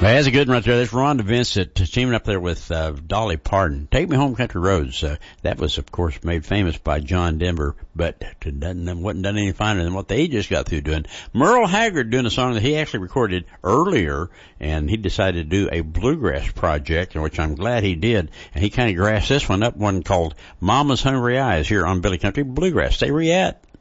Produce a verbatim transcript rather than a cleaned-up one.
That's a good one right there. That's Rhonda Vincent teaming up there with uh, Dolly Parton. Take Me Home Country Roads. Uh, that was, of course, made famous by John Denver, but it doesn't, wasn't done any finer than what they just got through doing. Merle Haggard doing a song that he actually recorded earlier, and he decided to do a bluegrass project, which I'm glad he did. And he kind of grassed this one up, one called Mama's Hungry Eyes, here on Billy Country Bluegrass. Stay where you at.